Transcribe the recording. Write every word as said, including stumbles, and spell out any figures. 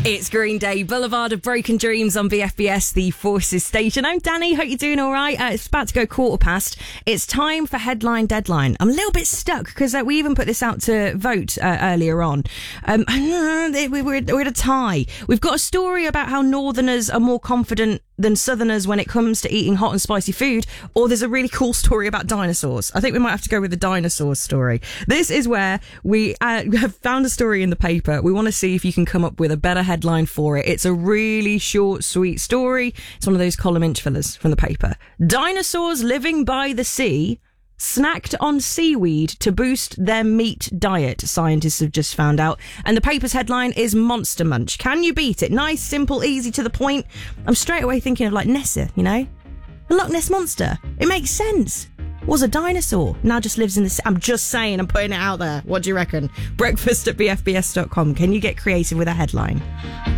It's Green Day, Boulevard of Broken Dreams on B F B S, the Forces station. I'm Danny, hope you're doing all right. Uh, it's about to go quarter past. It's time for Headline Deadline. I'm a little bit stuck because uh, we even put this out to vote uh, earlier on. Um, we're, we're at a tie. We've got a story about how Northerners are more confident than Southerners when it comes to eating hot and spicy food, or there's a really cool story about dinosaurs. I think we might have to go with the dinosaurs story. This is where we uh, have found a story in the paper. We want to see if you can come up with a better headline for it. It's a really short, sweet story. It's one of those column inch fillers from the paper. Dinosaurs living by the sea snacked on seaweed to boost their meat diet, scientists have just found out. And the paper's headline is Monster Munch. Can you beat it? Nice, simple, easy, to the point. I'm straight away thinking of like Nessie, you know? The Loch Ness Monster. It makes sense. Was a dinosaur. Now just lives in the sea. I'm just saying, I'm putting it out there. What do you reckon? Breakfast at b f b s dot com. Can you get creative with a headline?